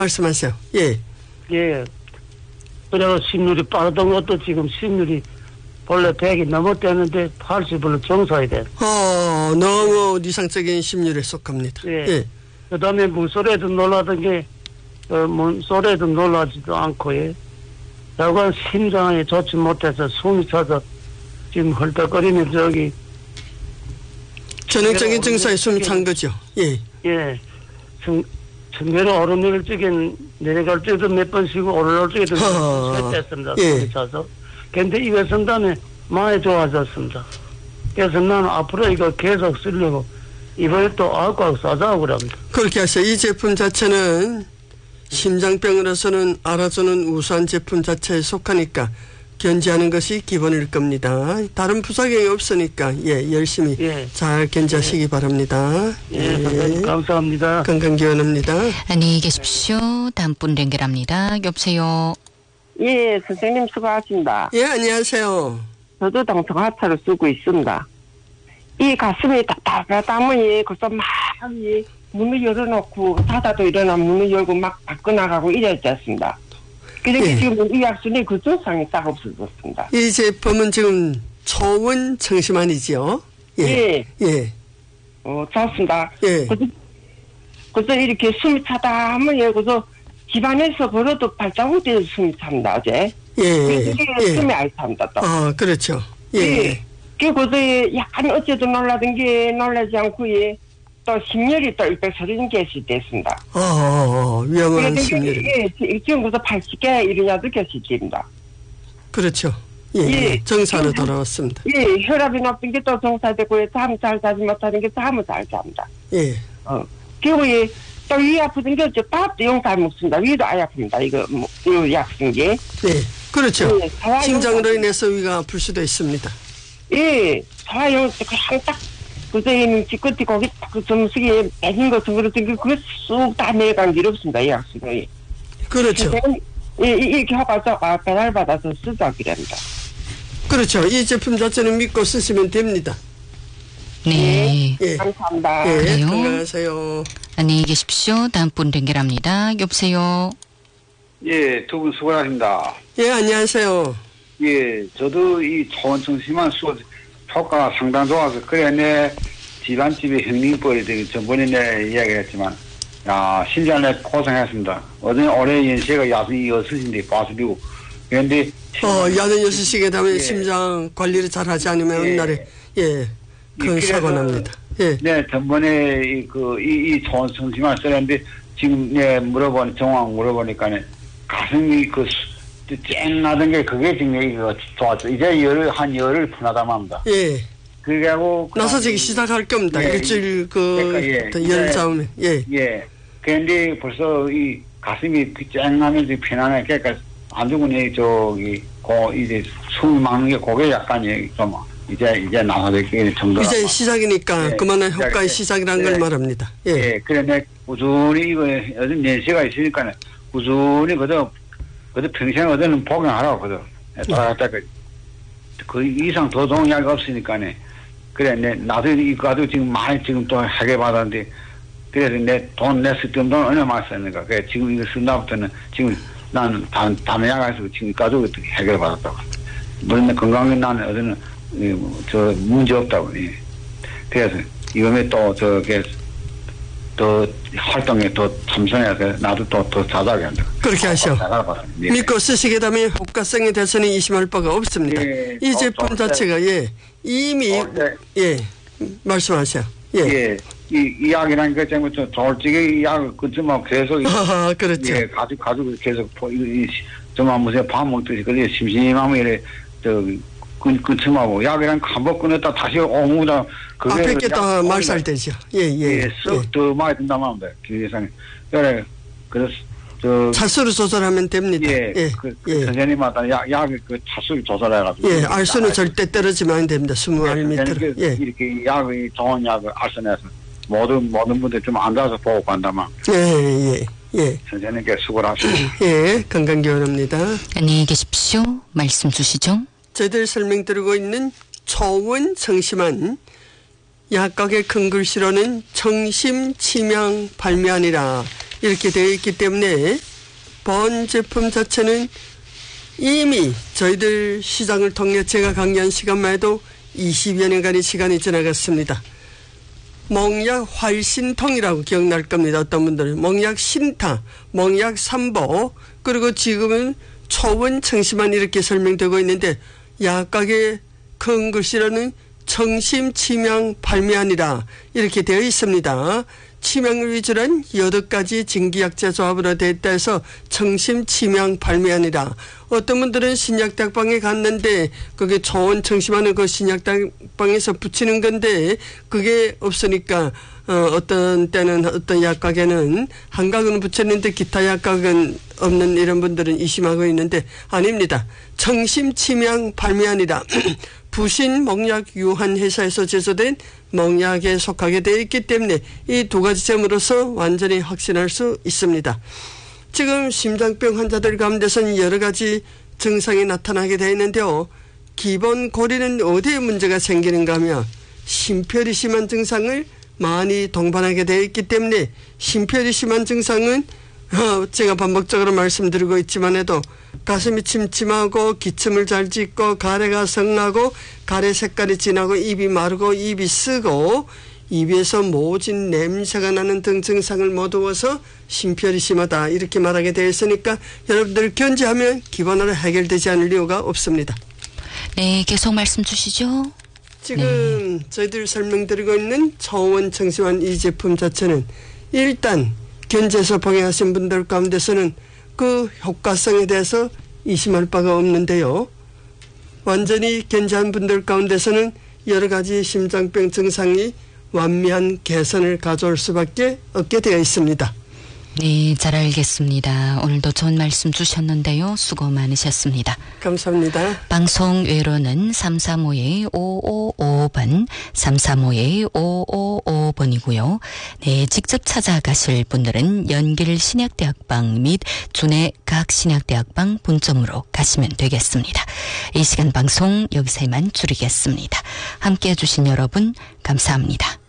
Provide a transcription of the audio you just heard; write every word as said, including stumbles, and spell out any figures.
말씀하세요. 예. 예. 그래가 심률이 빠르던 것도 지금 심률이 원래 백이 넘었대는데 팔십으로 정상이 돼. 어, 너무 이상적인 심률에 속합니다. 예. 예. 그 다음에 물소리에도 놀라던 게, 어, 물소리에도 놀라지도 않고, 예. 약간 심장이 좋지 못해서 숨이 차서 지금 헐떡거리면 저기. 전형적인 증상에 숨이 찬 거죠. 예. 예. 청, 청계로 오르내릴 적엔 내려갈 적에도 몇 번 쉬고 올라올 적에도 몇 번 쉬었습니다. 예. 숨이 차서. 근데 이거 쓴 다음에 많이 좋아졌습니다. 그래서 나는 앞으로 이거 계속 쓰려고 이번에 또 알코올 싸자고 그럽니다. 그렇게 하세요. 이 제품 자체는 심장병으로서는 알아주는 우수한 제품 자체에 속하니까 견지하는 것이 기본일 겁니다. 다른 부작용이 없으니까 예 열심히 예. 잘 견지하시기 예. 바랍니다. 예, 예. 감사합니다. 건강기원입니다. 안녕히 계십시오. 다음 분 연결합니다. 여보세요. 예, 선생님 수고하십니다. 예, 안녕하세요. 저도 당성하차를 쓰고 있습니다. 이 가슴이 답답하다면 그래서 막 이 문을 열어놓고 닫아도 일어나 문을 열고 막 바꿔나가고 이랬지 않습니다. 그래서 예. 지금 이 약순이 그 증상이 싹 없어졌습니다. 이 제품은 지금 초원 청심환이지요? 예. 예. 예. 어, 좋습니다. 예. 그래서, 그래서 이렇게 숨이 차다 하면 예, 그래서 집안에서 걸어도 발자국 때도 숨이 찹니다, 어제. 예. 예. 이게 숨이 안 찹니다, 또. 아, 그렇죠. 예. 예. 그래서 약간 어째도 놀라던 게 놀라지 않고, 예. 또 심열이 또 이백 서른 개씩 됐습니다. 어, 어, 어 위험한 그래서 심리. 예, 지금 그래서 팔십 개 일어나도 개씩입니다. 그렇죠. 예, 예. 정상으로 돌아왔습니다. 예, 혈압이 높은 게 또 정상되고, 잠 잘 자지 못하는 게 잠을 잘 잡니다. 예. 어. 그리고 예, 또 위 아프던 게 어째 밥도 영 잘 먹습니다. 위도 아예 아픕니다. 이거, 뭐, 이 약 쓴 게. 네. 그렇죠. 예, 사화용 심장으로 인해서 위가 아플 수도 있습니다. 예, 사화용 그냥 딱, 그저는 뒤끝이 거기 그 점수기 빼진 것은 그렇던 게 그게 쑥 다 내려간 게 없습니다. 이 약수가. 그렇죠. 예, 이렇게 해가지고 배달받아서 쓰자기로 합니다. 그렇죠. 이 제품 자체는 믿고 쓰시면 됩니다. 네. 예. 감사합니다. 예, 그래요? 건강하세요. 안녕히 계십시오. 다음 분 연결합니다. 여보세요. 예, 두 분 수고하십니다. 예, 안녕하세요. 예, 저도 이 초원청심환 수 효과가 상당히 좋아서 그래 내 집안집에 형님뻘이 되게 전번에 내 이야기했지만 야 진짜 내 고생했습니다. 어제 올해 연세가 야순 여섯인데 빠스비고 그런데 어, 야는 여섯 시에 다음에 예. 심장 관리를 잘 하지 않으면 예. 옛날에 예, 큰 그래서 사고 납니다. 예. 네, 전번에 이 그 이 이 초원청심환 쓰는데 지금 내 물어보니 정황 물어보니까 가슴이 그 쨍나던 게 그게 지금 이거 좋았죠. 이제 열을 한 열을 푼하다만 합니다. 예. 그리고 나서지기 시작할 겁니다. 예. 일주일 그 그러니까 예. 열 예. 자음에 예. 예. 그런데 벌써 이 가슴이 쨍하면서 편안해. 그러니까 안 죽으니 저기 고 이제 숨 막는 게 그게 약간 좀 이제 이제 나서지기 정도. 이제 시작이니까 예. 그만한 효과의 시작이라는 걸 예. 말합니다. 예. 예. 그래 내 꾸준히 이거 요즘 연세가 있으니까 꾸준히 그저 그저 평생 어제는 복용하라고 그저 따라갔다 그, 그 이상 더 좋은 약이 없으니까네. 그래 내 나도 이거 가지고 지금 많이 지금 또 하게 받았는데 그래서 내 돈 냈을 때 돈 얼마 많이 썼는가. 그래 지금 이거 쓴다부터는 지금 나는 다 다른 약에서 지금 가지고 해결 받았다고. 물론 건강에 나는 어제는 저 문제 없다고. 예. 그래서 이번에 또 저게 더 활동에 더 참선해서 나도 또 더 자자하게 한다. 그렇게 하시오. 예. 믿고 쓰시게 되면 효과성에 대해서는 의심할 바가 없습니다. 예. 이 어, 제품 또, 자체가 예 이미 어, 네. 예 말씀하세요. 예. 예. 이, 이 약이라는 것 때문에 좀 솔직히 이 약을 끊지만 계속. 아, 그렇죠. 예, 가지고, 가지고 계속, 이, 이, 정말 무슨 밥 먹듯이, 그래, 심심하면 이래, 저, 끊, 끊지마고, 약이랑 한번 끊었다 다시 오무다, 그게. 앞에 게 또 말살되죠. 예, 예. 예, 썩 더 많이 든다면 합니다. 그 예상에. 그래, 그래서, 저. 차수를 조절하면 됩니다. 예, 예. 그, 그 예. 선생님마다 약, 약을 그 차수를 조절해가지고. 예, 알수는 절대 떨어지면 안 됩니다. 스무 알 밑으로. 예. 이렇게 약이 좋은 약을 알선해서 모든, 모든 분들 좀 앉아서 보고 간다면. 예, 예, 예. 선생님께 수고를 하십니다. 예, 건강기원합니다. 안녕히 계십시오. 말씀 주시죠. 저희들 설명드리고 있는 초원 청심환 약각의 큰 글씨로는 청심치명 발매하니라 이렇게 되어 있기 때문에 본 제품 자체는 이미 저희들 시장을 통해 제가 강의한 시간만 해도 이십여 년간의 시간이 지나갔습니다. 몽약 활신통이라고 기억날 겁니다. 어떤 분들은 몽약 신타, 몽약 삼보, 그리고 지금은 초원 청심환 이렇게 설명되고 있는데 약각의 큰 글씨로는 청심치명 발미하니라 이렇게 되어 있습니다. 치명을 위주로 한 여덟 가지 진기약재 조합으로 되어 있다 해서 청심치명 발미하니라. 어떤 분들은 신약다방에 갔는데 그게 초원 청심환은 그 신약다방에서 붙이는 건데 그게 없으니까 어, 어떤 때는 어떤 약각에는 한각은 붙였는데 기타 약각은 없는 이런 분들은 의심하고 있는데 아닙니다. 청심치명 발미하니라. 부신 몽약 유한 회사에서 제조된 몽약에 속하게 되어 있기 때문에 이 두 가지 점으로서 완전히 확신할 수 있습니다. 지금 심장병 환자들 가운데서는 여러 가지 증상이 나타나게 되어 있는데요. 기본 고리는 어디에 문제가 생기는가 하면 심혈이 심한 증상을 많이 동반하게 되어 있기 때문에 심혈이 심한 증상은 제가 반복적으로 말씀드리고 있지만 해도 가슴이 침침하고 기침을 잘 짓고 가래가 성나고 가래 색깔이 진하고 입이 마르고 입이 쓰고 입에서 모진 냄새가 나는 등 증상을 모두어서 심혈이 심하다 이렇게 말하게 되어 있으니까 여러분들 견제하면 기본으로 해결되지 않을 이유가 없습니다. 네, 계속 말씀 주시죠. 지금 네. 저희들 설명드리고 있는 초원 청심환 이 제품 자체는 일단 견제해서 복용하신 분들 가운데서는 그 효과성에 대해서 의심할 바가 없는데요. 완전히 견제한 분들 가운데서는 여러 가지 심장병 증상이 완미한 개선을 가져올 수밖에 없게 되어 있습니다. 네, 잘 알겠습니다. 오늘도 좋은 말씀 주셨는데요. 수고 많으셨습니다. 감사합니다. 방송 외로는 삼삼오 오오오오 번, 삼삼오 오오오오 번이고요. 네, 직접 찾아가실 분들은 연길 신약대학방 및 준해 각 신약대학방 본점으로 가시면 되겠습니다. 이 시간 방송 여기서 이만 줄이겠습니다. 함께해 주신 여러분 감사합니다.